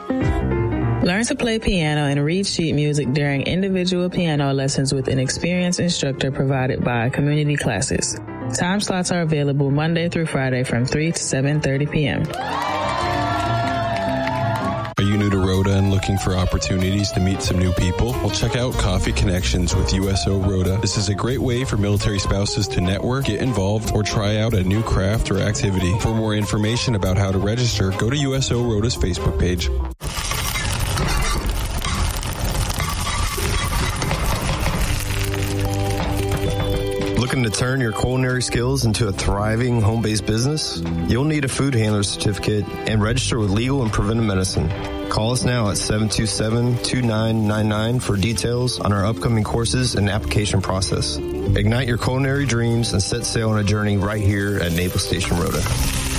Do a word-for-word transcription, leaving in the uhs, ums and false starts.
Learn to play piano and read sheet music during individual piano lessons with an experienced instructor provided by Community Classes. Time slots are available Monday through Friday from three to seven thirty p.m. Are you new to Rhoda and looking for opportunities to meet some new people? Well, check out Coffee Connections with U S O Rhoda. This is a great way for military spouses to network, get involved, or try out a new craft or activity. For more information about how to register, go to U S O Rhoda's Facebook page. Looking to turn your culinary skills into a thriving home-based business? You'll need a food handler certificate and register with Legal and Preventive Medicine. Call us now at seven two seven, two nine nine nine for details on our upcoming courses and application process. Ignite your culinary dreams and set sail on a journey right here at Naval Station Rhoda.